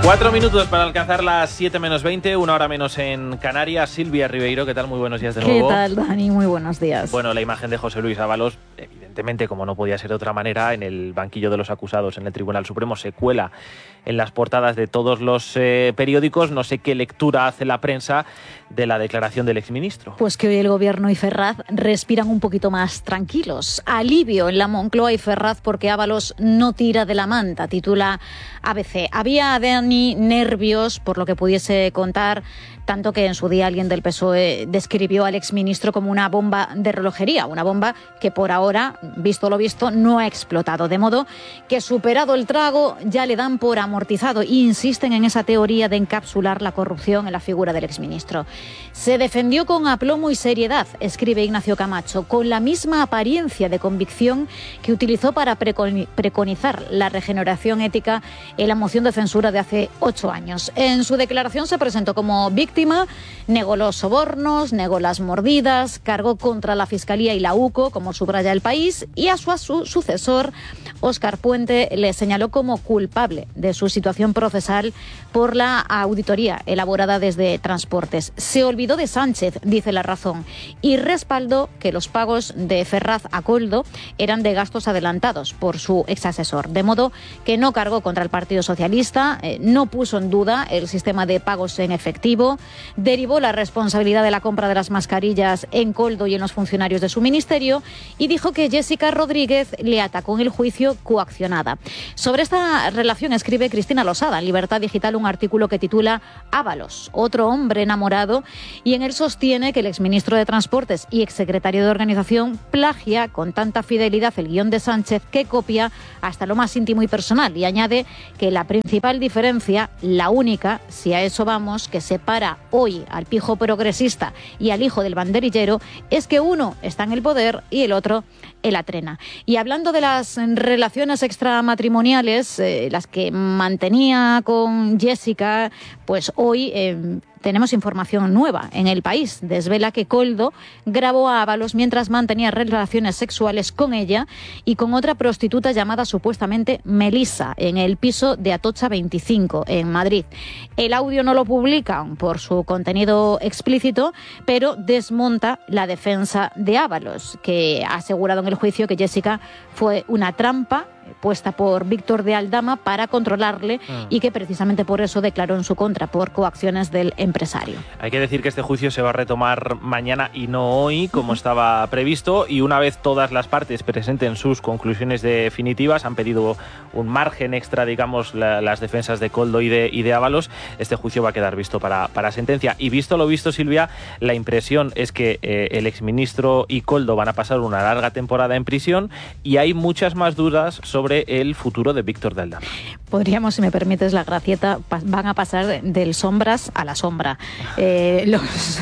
4 minutos para alcanzar las 7 menos 20, una hora menos en Canarias. Silvia Ribeiro, ¿qué tal? Muy buenos días de nuevo. ¿Qué tal, Dani? Muy buenos días. Bueno, la imagen de José Luis Ábalos, evidentemente, como no podía ser de otra manera, en el banquillo de los acusados en el Tribunal Supremo se cuela en las portadas de todos los periódicos. No sé qué lectura hace la prensa de la declaración del exministro. Pues que hoy el Gobierno y Ferraz respiran un poquito más tranquilos. Alivio en la Moncloa y Ferraz porque Ábalos no tira de la manta, titula ABC. Había, Dani, nervios por lo que pudiese contar, tanto que en su día alguien del PSOE describió al exministro como una bomba de relojería, una bomba que por ahora, visto lo visto, no ha explotado. De modo que, superado el trago, ya le dan por amortizado e insisten en esa teoría de encapsular la corrupción en la figura del exministro. Se defendió con aplomo y seriedad, escribe Ignacio Camacho, con la misma apariencia de convicción que utilizó para preconizar la regeneración ética en la moción de censura de hace 8 años. En su declaración se presentó como víctima, negó los sobornos, negó las mordidas, cargó contra la Fiscalía y la UCO, como subraya El País, y a su sucesor, Óscar Puente, le señaló como culpable de su situación procesal por la auditoría elaborada desde Transportes. Se olvidó de Sánchez, dice La Razón, y respaldó que los pagos de Ferraz a Koldo eran de gastos adelantados por su exasesor. De modo que no cargó contra el Partido Socialista, no puso en duda el sistema de pagos en efectivo, derivó la responsabilidad de la compra de las mascarillas en Koldo y en los funcionarios de su ministerio y dijo que Jessica Rodríguez le atacó en el juicio coaccionada. Sobre esta relación escribe Cristina Losada en Libertad Digital un artículo que titula Ábalos, otro hombre enamorado, y en él sostiene que el exministro de Transportes y exsecretario de Organización plagia con tanta fidelidad el guión de Sánchez que copia hasta lo más íntimo y personal, y añade que la principal diferencia, la única, si a eso vamos, que separa hoy al pijo progresista y al hijo del banderillero, es que uno está en el poder y el otro en la trena. Y hablando de las relaciones extramatrimoniales, las que mantenía con Jessica, pues hoy tenemos información nueva en El País. Desvela que Koldo grabó a Ábalos mientras mantenía relaciones sexuales con ella y con otra prostituta llamada supuestamente Melissa en el piso de Atocha 25 en Madrid. El audio no lo publican por su contenido explícito, pero desmonta la defensa de Ábalos, que ha asegurado en el juicio que Jessica fue una trampa puesta por Víctor de Aldama para controlarle y que precisamente por eso declaró en su contra, por coacciones del empresario. Hay que decir que este juicio se va a retomar mañana y no hoy, como estaba previsto, y una vez todas las partes presenten sus conclusiones definitivas, han pedido un margen extra, digamos, las defensas de Koldo y de Ábalos, este juicio va a quedar visto para sentencia. Y visto lo visto, Silvia, la impresión es que el exministro y Koldo van a pasar una larga temporada en prisión y hay muchas más dudas sobre el futuro de Víctor de Aldama. Podríamos, si me permites la gracieta, van a pasar del sombras a la sombra. El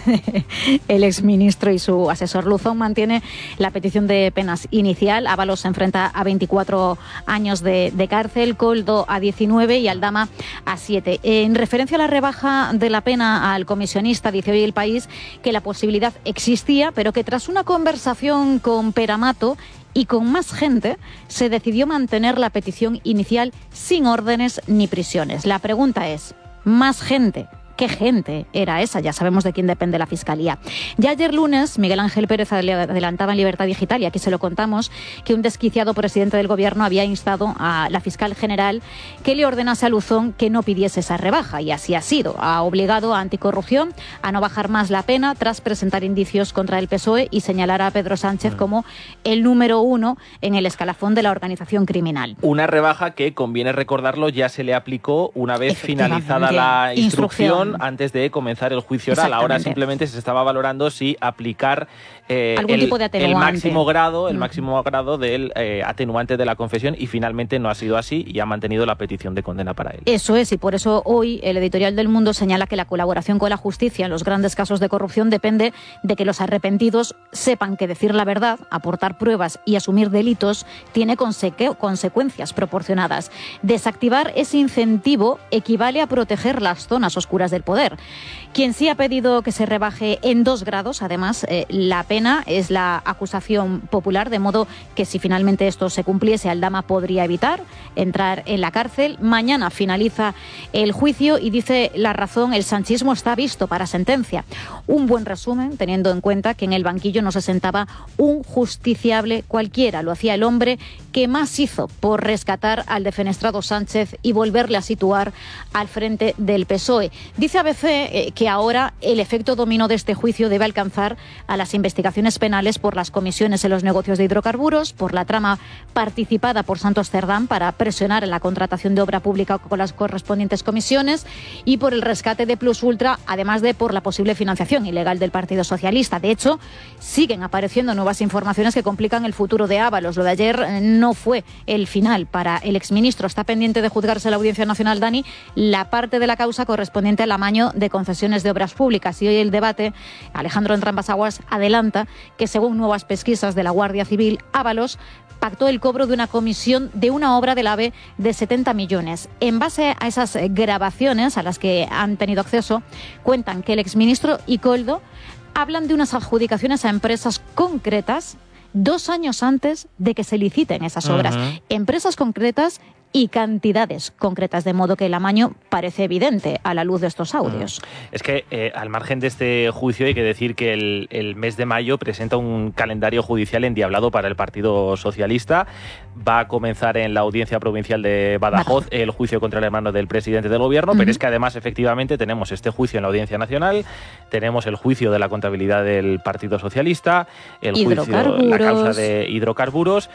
exministro y su asesor Luzón mantiene la petición de penas inicial. Ábalos se enfrenta a 24 años de cárcel, Koldo a 19 y Aldama a 7. En referencia a la rebaja de la pena al comisionista, dice hoy El País que la posibilidad existía, pero que tras una conversación con Peramato y con más gente, se decidió mantener la petición inicial sin órdenes ni prisiones. La pregunta es, ¿más gente? ¿Qué gente era esa? Ya sabemos de quién depende la Fiscalía. Ya ayer lunes, Miguel Ángel Pérez adelantaba en Libertad Digital, y aquí se lo contamos, que un desquiciado presidente del Gobierno había instado a la fiscal general que le ordenase a Luzón que no pidiese esa rebaja, y así ha sido. Ha obligado a Anticorrupción a no bajar más la pena tras presentar indicios contra el PSOE y señalar a Pedro Sánchez como el número 1 en el escalafón de la organización criminal. Una rebaja que, conviene recordarlo, ya se le aplicó una vez finalizada la instrucción antes de comenzar el juicio oral. Ahora simplemente se estaba valorando si aplicar algún tipo de atenuante. el máximo grado del atenuante de la confesión, y finalmente no ha sido así y ha mantenido la petición de condena para él. Eso es, y por eso hoy el editorial del Mundo señala que la colaboración con la justicia en los grandes casos de corrupción depende de que los arrepentidos sepan que decir la verdad, aportar pruebas y asumir delitos tiene consecuencias proporcionadas. Desactivar ese incentivo equivale a proteger las zonas oscuras del del poder. Quien sí ha pedido que se rebaje en 2 grados, además, la pena es la acusación popular, de modo que si finalmente esto se cumpliese, Aldama podría evitar entrar en la cárcel. Mañana finaliza el juicio y dice La Razón, el sanchismo está visto para sentencia. Un buen resumen, teniendo en cuenta que en el banquillo no se sentaba un justiciable cualquiera, lo hacía el hombre que más hizo por rescatar al defenestrado Sánchez y volverle a situar al frente del PSOE. Dice ABC que ahora el efecto dominó de este juicio debe alcanzar a las investigaciones penales por las comisiones en los negocios de hidrocarburos, por la trama participada por Santos Cerdán para presionar en la contratación de obra pública con las correspondientes comisiones y por el rescate de Plus Ultra, además de por la posible financiación ilegal del Partido Socialista. De hecho, siguen apareciendo nuevas informaciones que complican el futuro de Ábalos. Lo de ayer no fue el final para el exministro. Está pendiente de juzgarse en la Audiencia Nacional, Dani, la parte de la causa correspondiente al amaño de concesiones de obras públicas. Y hoy el debate, Alejandro Entrambas-Aguas adelanta que, según nuevas pesquisas de la Guardia Civil, Ábalos pactó el cobro de una comisión de una obra del AVE de 70 millones. En base a esas grabaciones a las que han tenido acceso, cuentan que el exministro y Koldo hablan de unas adjudicaciones a empresas concretas 2 años antes de que se liciten esas obras. Empresas concretas y cantidades concretas, de modo que el amaño parece evidente a la luz de estos audios. Es que al margen de este juicio hay que decir que el mes de mayo presenta un calendario judicial endiablado para el Partido Socialista. Va a comenzar en la Audiencia Provincial de Badajoz el juicio contra el hermano del presidente del gobierno, pero es que además efectivamente tenemos este juicio en la Audiencia Nacional, tenemos el juicio de la contabilidad del Partido Socialista, el juicio, la causa de hidrocarburos,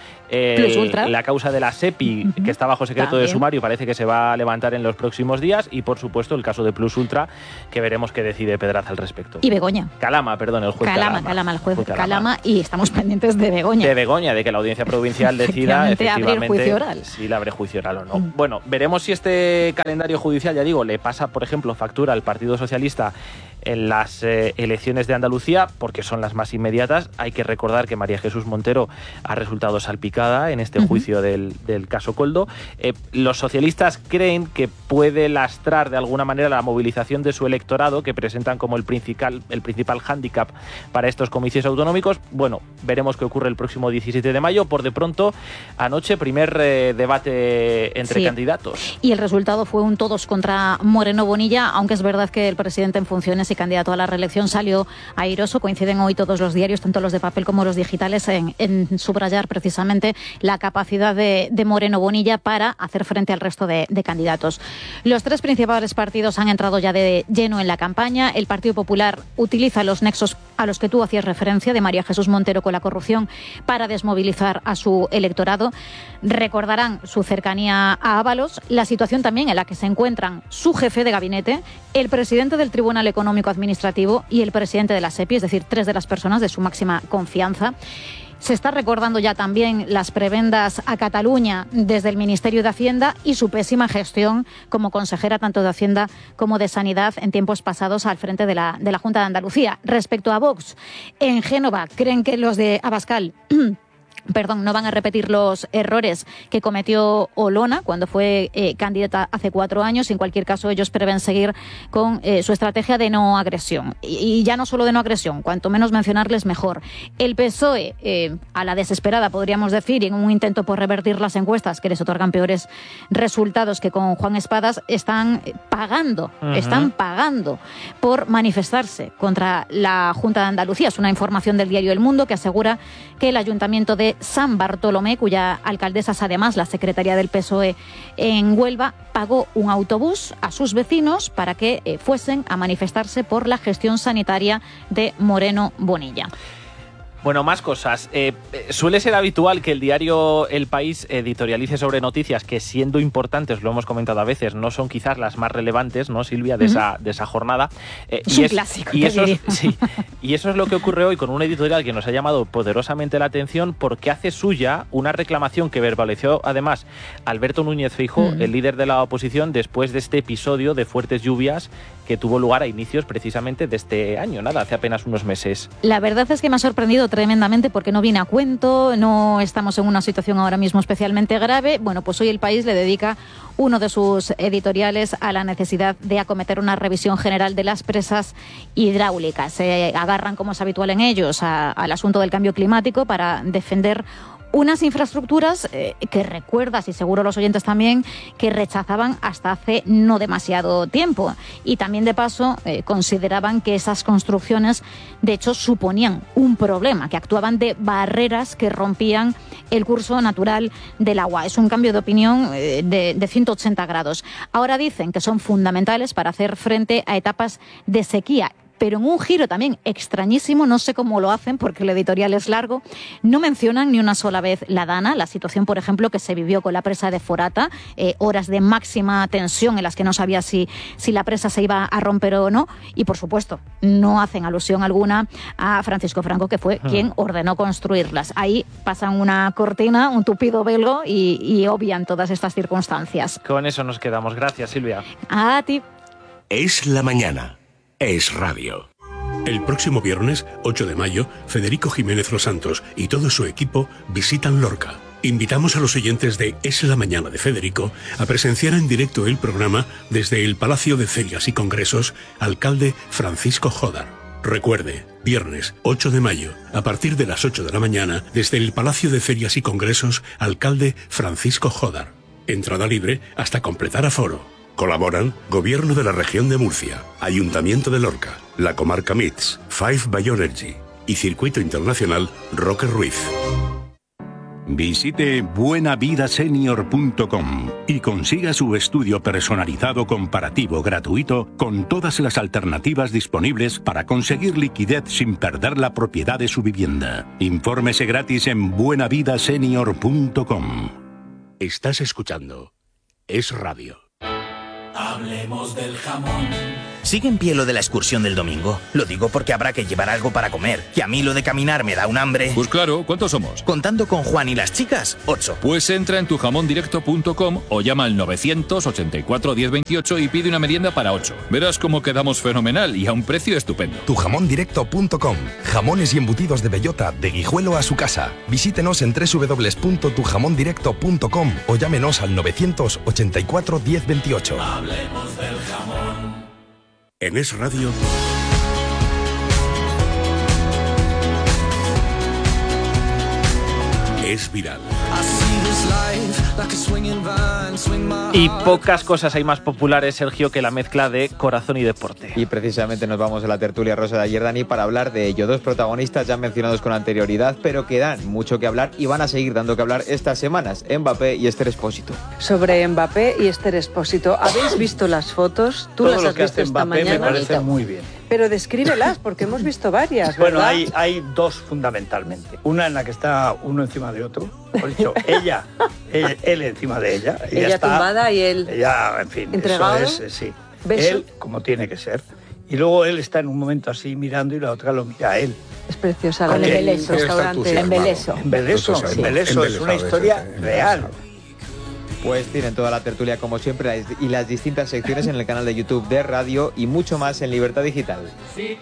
la causa de la SEPI, que está bajo secreto de sumario, parece que se va a levantar en los próximos días, y por supuesto el caso de Plus Ultra, que veremos qué decide Pedraza al respecto. Y Begoña. Calama, perdón, el juez Calama. El juez Calama, y estamos pendientes de Begoña. De Begoña, de que la Audiencia Provincial decida efectivamente juicio oral. Si le abre juicio oral o no. Bueno, veremos si este calendario judicial, ya digo, le pasa, por ejemplo, factura al Partido Socialista en las elecciones de Andalucía, porque son las más inmediatas. Hay que recordar que María Jesús Montero ha resultado salpicada en este juicio del caso Koldo. Los socialistas creen que puede lastrar de alguna manera la movilización de su electorado, que presentan como el principal hándicap para estos comicios autonómicos. Bueno, veremos qué ocurre el próximo 17 de mayo. Por de pronto, anoche, primer debate entre candidatos. Y el resultado fue un todos contra Moreno Bonilla, aunque es verdad que el presidente en funciones y candidato a la reelección salió airoso. Coinciden hoy todos los diarios, tanto los de papel como los digitales, en subrayar precisamente la capacidad de Moreno Bonilla para hacer frente al resto de candidatos. Los 3 principales partidos han entrado ya de lleno en la campaña. El Partido Popular utiliza los nexos a los que tú hacías referencia de María Jesús Montero con la corrupción para desmovilizar a su electorado. Recordarán su cercanía a Ábalos, la situación también en la que se encuentran su jefe de gabinete, el presidente del Tribunal Económico Administrativo y el presidente de la SEPI, es decir, 3 de las personas de su máxima confianza. Se está recordando ya también las prebendas a Cataluña desde el Ministerio de Hacienda y su pésima gestión como consejera tanto de Hacienda como de Sanidad en tiempos pasados al frente de la Junta de Andalucía. Respecto a Vox, en Génova creen que los de Abascal no van a repetir los errores que cometió Olona cuando fue candidata hace 4 años. En cualquier caso, ellos prevén seguir con su estrategia de no agresión. Y ya no solo de no agresión, cuanto menos mencionarles mejor. El PSOE, a la desesperada podríamos decir, en un intento por revertir las encuestas que les otorgan peores resultados que con Juan Espadas, están pagando por manifestarse contra la Junta de Andalucía. Es una información del diario El Mundo que asegura que el Ayuntamiento de San Bartolomé, cuya alcaldesa es además la secretaria del PSOE en Huelva, pagó un autobús a sus vecinos para que fuesen a manifestarse por la gestión sanitaria de Moreno Bonilla. Bueno, más cosas. Suele ser habitual que el diario El País editorialice sobre noticias que, siendo importantes, lo hemos comentado a veces, no son quizás las más relevantes, ¿no, Silvia, de esa jornada? Es un clásico. Y eso es lo que ocurre hoy con un editorial que nos ha llamado poderosamente la atención, porque hace suya una reclamación que verbalizó además Alberto Núñez Feijóo, el líder de la oposición, después de este episodio de fuertes lluvias que tuvo lugar a inicios precisamente de este año, hace apenas unos meses. La verdad es que me ha sorprendido tremendamente porque no viene a cuento, no estamos en una situación ahora mismo especialmente grave. Bueno, pues hoy El País le dedica uno de sus editoriales a la necesidad de acometer una revisión general de las presas hidráulicas. Se agarran, como es habitual en ellos, al asunto del cambio climático para defender unas infraestructuras que recuerdas, y seguro los oyentes también, que rechazaban hasta hace no demasiado tiempo. Y también, de paso, consideraban que esas construcciones, de hecho, suponían un problema, que actuaban de barreras que rompían el curso natural del agua. Es un cambio de opinión de 180 grados. Ahora dicen que son fundamentales para hacer frente a etapas de sequía, pero en un giro también extrañísimo, no sé cómo lo hacen porque el editorial es largo, no mencionan ni una sola vez la Dana, la situación, por ejemplo, que se vivió con la presa de Forata, horas de máxima tensión en las que no sabía si la presa se iba a romper o no, y por supuesto no hacen alusión alguna a Francisco Franco, que fue quien ordenó construirlas. Ahí pasan una cortina, un tupido velo y obvian todas estas circunstancias. Con eso nos quedamos. Gracias, Silvia. A ti. Es la mañana. Es radio. El próximo viernes, 8 de mayo, Federico Jiménez Los Santos y todo su equipo visitan Lorca. Invitamos a los oyentes de Es la Mañana de Federico a presenciar en directo el programa desde el Palacio de Ferias y Congresos, alcalde Francisco Jodar. Recuerde, viernes 8 de mayo, a partir de las 8 de la mañana, desde el Palacio de Ferias y Congresos, alcalde Francisco Jodar. Entrada libre hasta completar aforo. Colaboran Gobierno de la Región de Murcia, Ayuntamiento de Lorca, la Comarca MITS, Five Bioenergy y Circuito Internacional Roque Ruiz. Visite buenavidasenior.com y consiga su estudio personalizado comparativo gratuito con todas las alternativas disponibles para conseguir liquidez sin perder la propiedad de su vivienda. Infórmese gratis en buenavidasenior.com. Estás escuchando Es Radio. Hablemos del jamón. ¿Sigue en pie lo de la excursión del domingo? Lo digo porque habrá que llevar algo para comer. Y a mí lo de caminar me da un hambre. Pues claro, ¿cuántos somos? Contando con Juan y las chicas, 8. Pues entra en tujamondirecto.com o llama al 984 1028 y pide una merienda para 8. Verás cómo quedamos fenomenal y a un precio estupendo. Tujamondirecto.com. Jamones y embutidos de bellota, de Guijuelo a su casa. Visítenos en www.tujamondirecto.com o llámenos al 984 1028. Hablemos del jamón. En Es Radio. Es viral. Y pocas cosas hay más populares, Sergio, que la mezcla de corazón y deporte. Y precisamente nos vamos a la tertulia rosa de ayer, Dani, para hablar de ello. Dos protagonistas ya mencionados con anterioridad, pero que dan mucho que hablar y van a seguir dando que hablar estas semanas. Mbappé y Esther Expósito. Sobre Mbappé y Esther Expósito. ¿Habéis visto las fotos? ¿Tú Todo las has visto esta Mbappé mañana? me parece muy bien. Pero descríbelas, porque hemos visto varias, ¿verdad? Bueno, hay dos fundamentalmente. Una en la que está uno encima de otro. Por dicho, él encima de ella. Ella está tumbada y él ella, en fin, entregado. Eso es, sí. ¿Beso? Él, como tiene que ser. Y luego él está en un momento así mirando y la otra lo mira a él. Es preciosa la Porque del restaurante. Embeleso es una historia real. Pues tienen toda la tertulia como siempre y las distintas secciones en el canal de YouTube de Radio y mucho más en Libertad Digital. Si